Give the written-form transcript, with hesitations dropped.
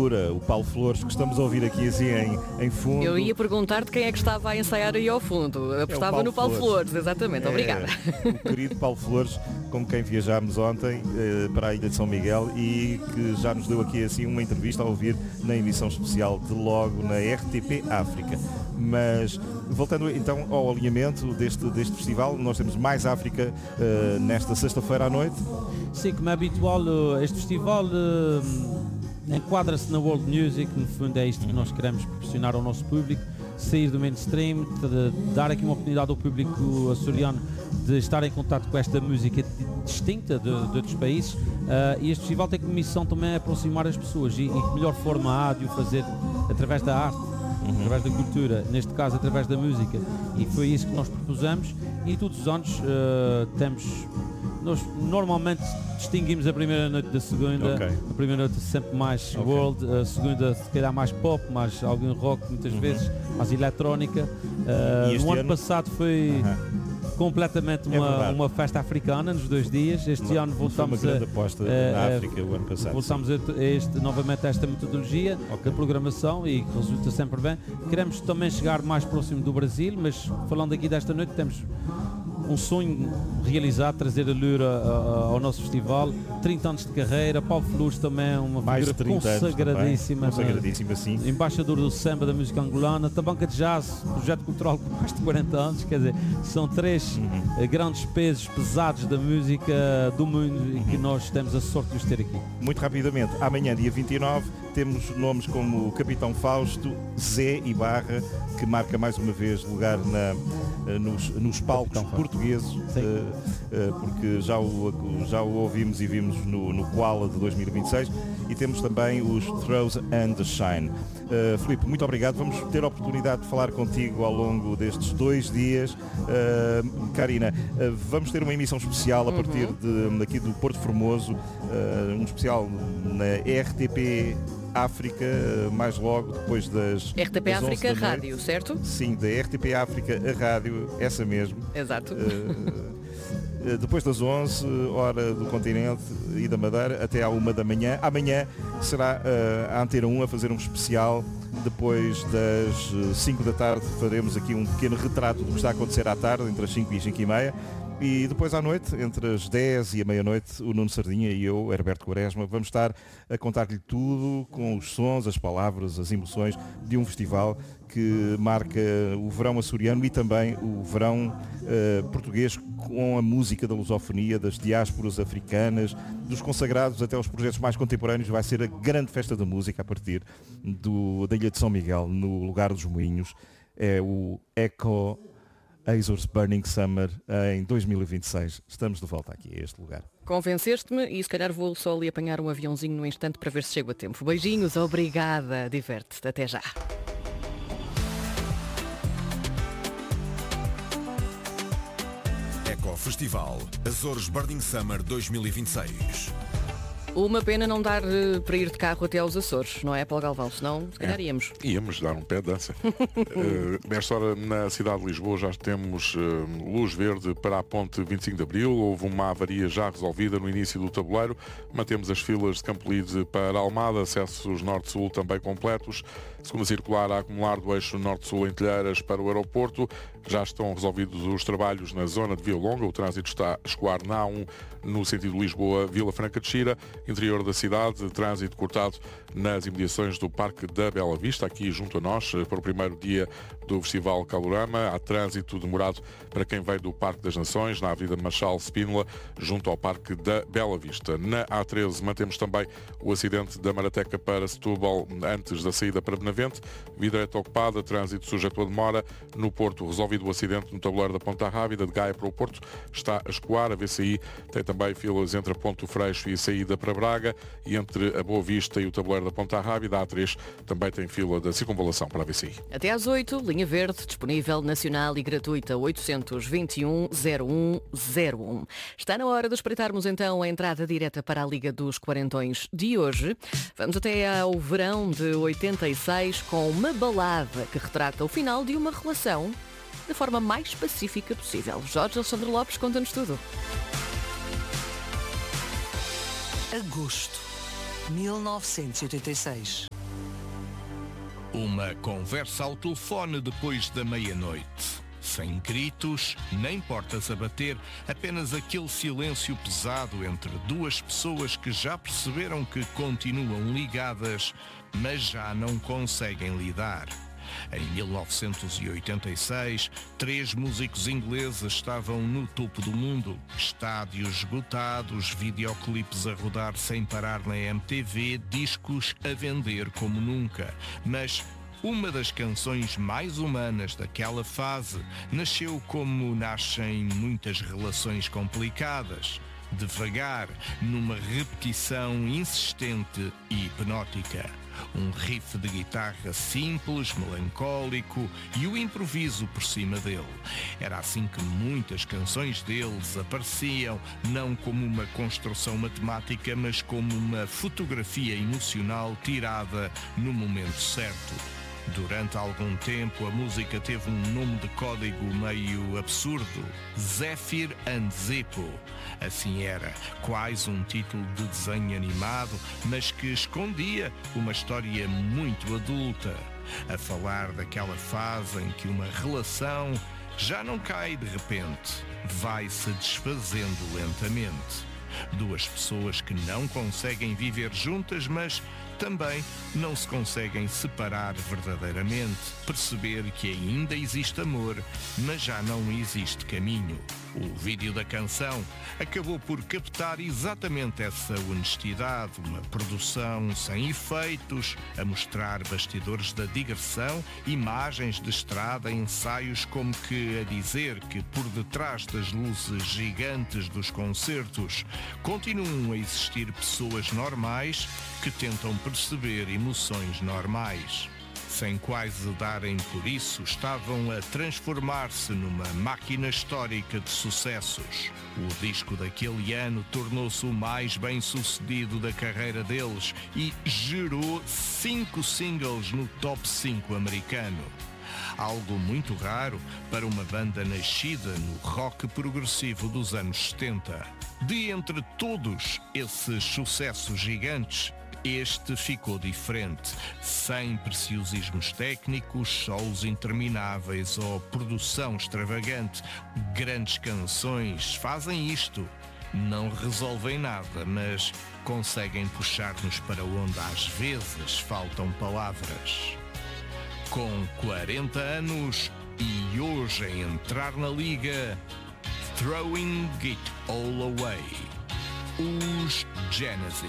figura, o Paulo Flores, que estamos a ouvir aqui assim em fundo. Eu ia perguntar-te quem é que estava a ensaiar aí ao fundo. Apostava no Paulo Flores, exatamente. Obrigada. O querido Paulo Flores, com quem viajámos ontem para a Ilha de São Miguel e que já nos deu aqui assim uma entrevista a ouvir na emissão especial de logo na RTP África. Mas voltando então ao alinhamento deste festival, nós temos mais África nesta sexta-feira à noite. Sim, como é habitual, este festival enquadra-se na World Music. No fundo é isto que nós queremos proporcionar ao nosso público, sair do mainstream, dar aqui uma oportunidade ao público açoriano de estar em contato com esta música distinta de outros países, e este festival tem como missão também aproximar as pessoas, e que melhor forma há de o fazer através da arte, através da cultura, neste caso através da música, e foi isso que nós propusemos. E todos os anos nós normalmente distinguimos a primeira noite da segunda. Okay. A primeira noite sempre mais world, a segunda se calhar mais pop, mais algum rock, muitas vezes mais eletrónica. No ano passado foi completamente uma festa africana nos 2 dias. Este ano voltamos uma grande aposta na África o ano passado. Voltamos novamente a esta metodologia da programação, e que resulta sempre bem. Queremos também chegar mais próximo do Brasil, mas falando aqui desta noite, temos um sonho realizado, trazer a Lura ao nosso festival. 30 anos de carreira, Paulo Flores também uma figura consagradíssima, sim. Embaixador do samba da música angolana, Tabanca de Jazz, projeto cultural com mais de 40 anos, quer dizer, são 3 grandes pesos pesados da música do mundo, e que nós temos a sorte de os ter aqui. Muito rapidamente, amanhã, dia 29, temos nomes como o Capitão Fausto, Zé e Barra, que marca mais uma vez lugar nos palcos portugueses, porque já o ouvimos e vimos no Koala de 2026, e temos também os Throws and the Shine. Filipe, muito obrigado. Vamos ter a oportunidade de falar contigo ao longo destes 2 dias. Karina, vamos ter uma emissão especial a partir aqui do Porto Formoso, um especial na RTP África, mais logo depois das RTP das África Rádio, certo? Sim, da RTP África a Rádio, essa mesmo. Exato. Depois das 11, hora do continente e da Madeira, até à 1 da manhã. Amanhã será a Antena 1 a fazer um especial. Depois das 5 da tarde faremos aqui um pequeno retrato do que está a acontecer à tarde, entre as 5 e as 5h30. E depois à noite, entre as 10 e a meia-noite, o Nuno Sardinha e eu, Herberto Quaresma, vamos estar a contar-lhe tudo, com os sons, as palavras, as emoções de um festival que marca o verão açoriano e também o verão português, com a música da lusofonia, das diásporas africanas, dos consagrados até aos projetos mais contemporâneos. Vai ser a grande festa da música a partir da Ilha de São Miguel, no lugar dos Moinhos. É o Echo Azores Burning Summer em 2026. Estamos de volta aqui a este lugar. Convenceste-me, e se calhar vou só ali apanhar um aviãozinho no instante para ver se chego a tempo. Beijinhos, obrigada, diverte-te, até já. Eco Festival Azores Burning Summer 2026. Uma pena não dar para ir de carro até aos Açores, não é, Paulo Galvão? Senão, se calhar íamos. Íamos dar um pé de dança. Nesta hora, na cidade de Lisboa, já temos luz verde para a ponte 25 de Abril. Houve uma avaria já resolvida no início do tabuleiro. Mantemos as filas de Campolide para Almada, acessos norte-sul também completos. Segunda circular a acumular do eixo norte-sul em Telheiras para o aeroporto. Já estão resolvidos os trabalhos na zona de Via Longa. O trânsito está a escoar na A1 no sentido Lisboa-Vila Franca de Xira. Interior da cidade, trânsito cortado nas imediações do Parque da Bela Vista, aqui junto a nós, para o primeiro dia do Festival Calorama. Há trânsito demorado para quem veio do Parque das Nações, na Avenida Marchal Spínola, junto ao Parque da Bela Vista. Na A13 mantemos também o acidente da Marateca para Setúbal, antes da saída para Benavente. Vidreta ocupada, trânsito sujeito a demora. No Porto, resolvido o acidente no tabuleiro da Ponta Rábida, de Gaia para o Porto, está a escoar. A VCI tem também filas entre a Ponte do Freixo e a saída para Braga, e entre a Boa Vista e o tabuleiro da Ponta Rábida, a A3, também tem fila da circunvalação para a VCI. Até às 8, linha verde, disponível, nacional e gratuita, 821-0101. Está na hora de espreitarmos então a entrada direta para a Liga dos Quarentões de hoje. Vamos até ao verão de 86 com uma balada que retrata o final de uma relação da forma mais pacífica possível. Jorge Alexandre Lopes conta-nos tudo. Agosto. 1986. Uma conversa ao telefone depois da meia-noite. Sem gritos, nem portas a bater, apenas aquele silêncio pesado entre duas pessoas que já perceberam que continuam ligadas, mas já não conseguem lidar. Em 1986, 3 músicos ingleses estavam no topo do mundo. Estádios esgotados, videoclipes a rodar sem parar na MTV, discos a vender como nunca. Mas uma das canções mais humanas daquela fase nasceu como nascem muitas relações complicadas. Devagar, numa repetição insistente e hipnótica. Um riff de guitarra simples, melancólico e o improviso por cima dele. Era assim que muitas canções deles apareciam, não como uma construção matemática, mas como uma fotografia emocional tirada no momento certo. Durante algum tempo a música teve um nome de código meio absurdo, Zephyr and Zippo. Assim era, quase um título de desenho animado, mas que escondia uma história muito adulta, a falar daquela fase em que uma relação já não cai de repente, vai se desfazendo lentamente. Duas pessoas que não conseguem viver juntas, mas também não se conseguem separar verdadeiramente. Perceber que ainda existe amor, mas já não existe caminho. O vídeo da canção acabou por captar exatamente essa honestidade, uma produção sem efeitos, a mostrar bastidores da digressão, imagens de estrada, ensaios como que a dizer que por detrás das luzes gigantes dos concertos continuam a existir pessoas normais que tentam perceber emoções normais. Sem quase darem por isso, estavam a transformar-se numa máquina histórica de sucessos. O disco daquele ano tornou-se o mais bem-sucedido da carreira deles e gerou 5 singles no top 5 americano. Algo muito raro para uma banda nascida no rock progressivo dos anos 70. De entre todos esses sucessos gigantes, este ficou diferente, sem preciosismos técnicos, solos intermináveis ou produção extravagante. Grandes canções fazem isto. Não resolvem nada, mas conseguem puxar-nos para onde às vezes faltam palavras. Com 40 anos e hoje a entrar na liga, Throwing It All Away, os Genesis.